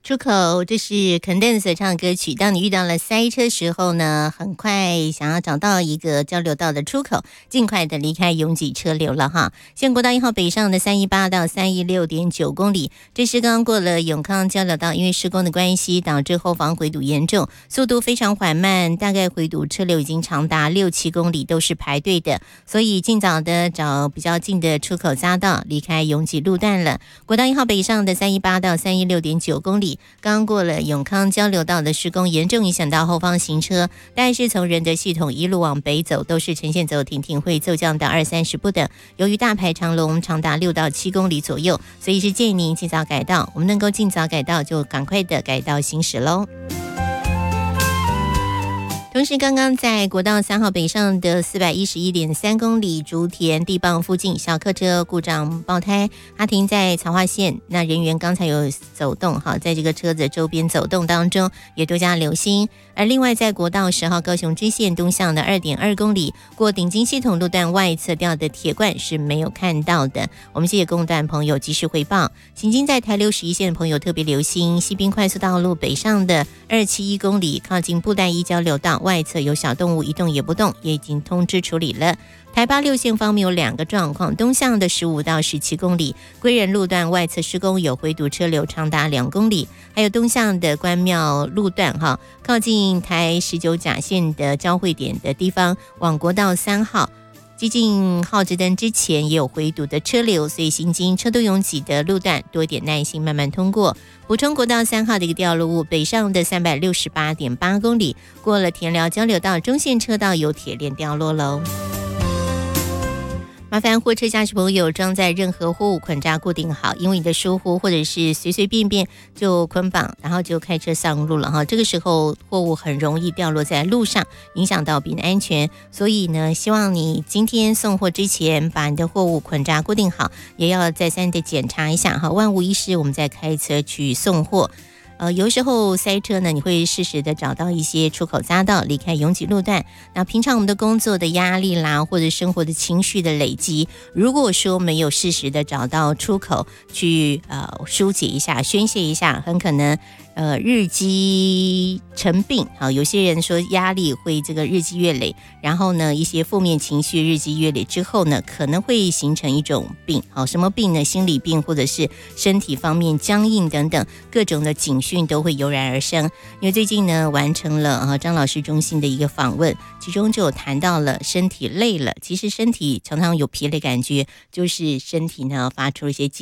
出口，这是 Condense 唱的歌曲。当你遇到了塞车时候呢，很快想要找到一个交流道的出口，尽快的离开拥挤车流了哈。现国道1号北上的318到316.9公里，这是刚过了永康交流道，因为施工的关系，导致后方回堵严重，速度非常缓慢，大概回堵车流已经长达6-7公里，都是排队的，所以尽早的找比较近的出口匝道，离开拥挤路段了。国道1号北上的318到316.9公里。刚过了永康交流道的施工，严重影响到后方行车，但是从仁德系统一路往北走，都是呈现走停停，会骤降到20-30不等。由于大排长龙，长达6到7公里左右，所以是建议您尽早改道。我们能够尽早改道，就赶快的改道行驶喽。同时，刚刚在国道3号北上的411.3公里竹田地磅附近，小客车故障爆胎，它停在曹化线。那人员刚才有走动哈，在这个车子周边走动当中，也多加留心。而另外，在国道10号高雄支线东向的2.2公里过顶金系统路段外侧掉的铁罐是没有看到的。我们谢谢公段朋友及时回报。行经在台六11线的朋友特别留心，西滨快速道路北上的271公里靠近布袋一交流道外侧有小动物一动也不动，也已经通知处理了。台86线方面有2个状况，东向的15到17公里归仁路段外侧施工，有回堵车流长达2公里，还有东向的关庙路段靠近台19甲线的交汇点的地方，往国道3号接近号志灯之前也有回堵的车流，所以行经车多拥挤的路段多一点耐心慢慢通过。补充国道3号的一个掉落物，北上的368.8公里过了田寮交流道中线车道有铁链掉落喽。麻烦货车驾驶朋友装载任何货物捆扎固定好，因为你的疏忽或者是随随便便就捆绑，然后就开车上路了哈。这个时候货物很容易掉落在路上，影响到别人的安全。所以呢，希望你今天送货之前把你的货物捆扎固定好，也要再三的检查一下哈，万无一失我们再开车去送货。有时候塞车呢，你会适时的找到一些出口匝道，离开拥挤路段。那平常我们的工作的压力啦，或者生活的情绪的累积，如果说没有适时的找到出口去疏解一下、宣泄一下，很可能日积成病。好，有些人说压力会这个日积月累，然后呢，一些负面情绪日积月累之后呢，可能会形成一种病。好，什么病呢？心理病或者是身体方面僵硬等等各种的警讯都会油然而生。因为最近呢，完成了张老师中心的一个访问，其中就有谈到了身体累了，其实身体常常有疲累感觉，就是身体呢发出了一些